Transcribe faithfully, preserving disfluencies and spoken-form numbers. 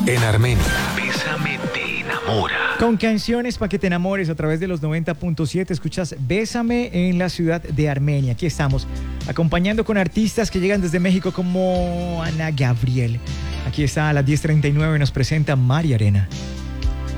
En Armenia, Bésame te enamora. Con canciones para que te enamores a través de los noventa punto siete. Escuchas Bésame en la ciudad de Armenia. Aquí estamos acompañando con artistas que llegan desde México como Ana Gabriel. Aquí está a las diez treinta y nueve, nos presenta María Arena.